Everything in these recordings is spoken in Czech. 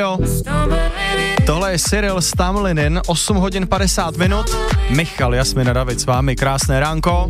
Jo. Tohle je Cyril s Tamlinin, 8 hodin 50 minut. Michal, Jasmina, David s vámi, krásné ránko.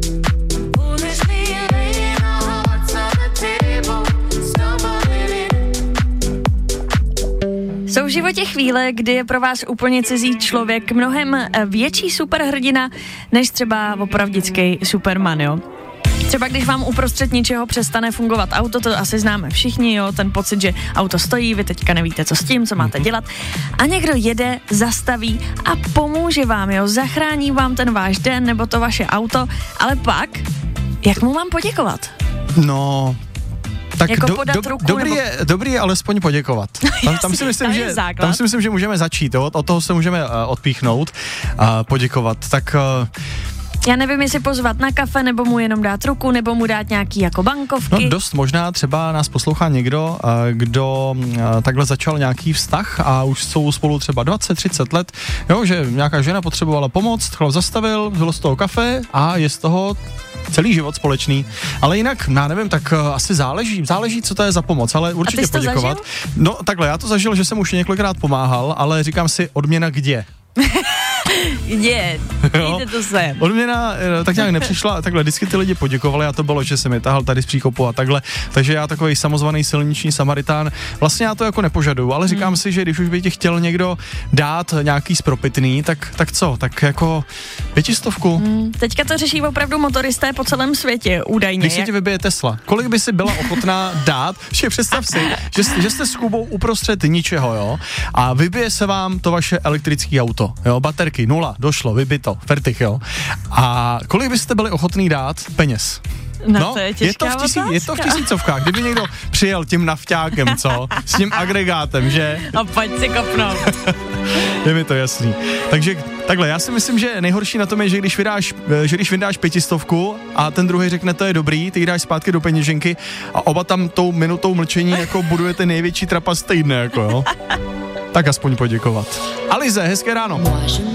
Jsou v životě chvíle, kdy je pro vás úplně cizí člověk mnohem větší superhrdina, než třeba opravdický Superman, jo? Třeba když vám uprostřed ničeho přestane fungovat auto, to asi známe všichni, jo, ten pocit, že auto stojí, vy teďka nevíte, co s tím, co máte dělat, a někdo jede, zastaví a pomůže vám, jo, zachrání vám ten váš den nebo to vaše auto, ale pak, jak mu mám poděkovat? No... Tak jako podat ruku, dobrý je alespoň poděkovat. Tam si myslím, že můžeme začít, jo? Od toho se můžeme odpíchnout a poděkovat. Tak... Já nevím, jestli pozvat na kafe, nebo mu jenom dát ruku, nebo mu dát nějaký jako bankovky. No dost možná třeba nás poslouchá někdo, kdo takhle začal nějaký vztah a už jsou spolu třeba 20-30 let, jo, že nějaká žena potřebovala pomoc, chlap zastavil, vzal z toho kafe a je z toho celý život společný. Ale jinak, já nevím, tak asi záleží, co to je za pomoc, ale určitě poděkovat. Zažil? No takhle, já to zažil, že jsem už několikrát pomáhal, ale říkám si, odměna kde? Dejte to sem. Odměna tak nějak nepřišla, takhle vždycky ty lidi poděkovali a to bylo, že jsem je tahal tady z příkopu a takhle, takže já takový samozvaný silniční Samaritán, vlastně já to jako nepožaduju, ale říkám si, že když už by ti chtěl někdo dát nějaký spropitný, tak co, tak jako 500. Teďka to řeší opravdu motoristé po celém světě, údajně. Když se ti vybije Tesla, kolik by si byla ochotná dát, že představ si, že jste s Kubou uprostřed ničeho, jo, a vybije se vám to vaše elektrické auto, jo, baterky 0, došlo, vybito, fertich, jo. A kolik byste byli ochotný dát peněz? No, to je těžká je to v tisícovkách, kdyby někdo přijel tím nafťákem, co? S tím agregátem, že? A pojď si kopnout. Je mi to jasný. Takže takhle, já si myslím, že nejhorší na tom je, že když vydáš 500 a ten druhý řekne, to je dobrý, ty ji dáš zpátky do peněženky a oba tam tou minutou mlčení jako budujete největší trapas týdne, jako jo. Tak aspoň poděkovat. Alize, hezké ráno.